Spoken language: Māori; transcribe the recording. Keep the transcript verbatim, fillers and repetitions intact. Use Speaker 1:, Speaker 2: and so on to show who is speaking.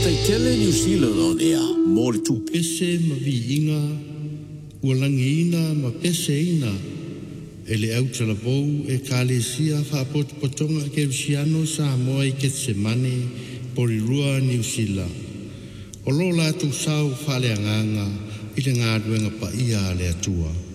Speaker 1: Tai tele New Zealand o nea, mōre tū.
Speaker 2: Pese ma vi inga, ualangiina ma pese ina. Ele au talabou e kālesia whapot potonga ke Luciano Samoa i Getsemane, Porirua, New Zealand. O lo la tu sau whale anganga, i le ngā ruenga pa ia le atua.